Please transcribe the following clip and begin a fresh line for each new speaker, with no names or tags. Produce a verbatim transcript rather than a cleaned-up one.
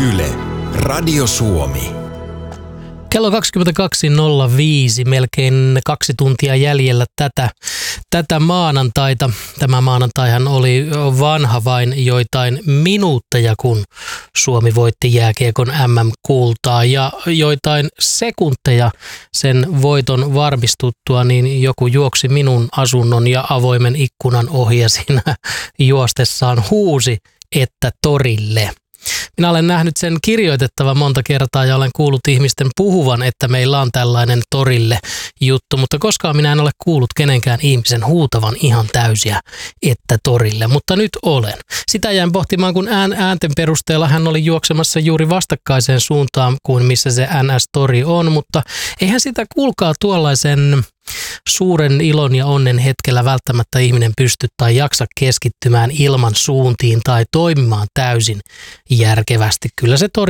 Yle, Radio Suomi.
Kello kaksikymmentäkaksi nolla viisi, melkein kaksi tuntia jäljellä tätä, tätä maanantaita. Tämä maanantaihan oli vanha vain joitain minuutteja, kun Suomi voitti jääkiekon äm äm-kultaa. Ja joitain sekunteja sen voiton varmistuttua, niin joku juoksi minun asunnon ja avoimen ikkunan ohi ja siinä juostessaan huusi, että torille. Minä olen nähnyt sen kirjoitettavan monta kertaa ja olen kuullut ihmisten puhuvan, että meillä on tällainen torille juttu, mutta koskaan minä en ole kuullut kenenkään ihmisen huutavan ihan täysiä, että torille, mutta nyt olen. Sitä jäin pohtimaan, kun ään, äänten perusteella hän oli juoksemassa juuri vastakkaiseen suuntaan kuin missä se N S-tori on, mutta eihän sitä kuulkaa tuollaisen suuren ilon ja onnen hetkellä välttämättä ihminen pysty tai jaksa keskittymään ilman suuntiin tai toimimaan täysin järkevästi. Kyllä se tori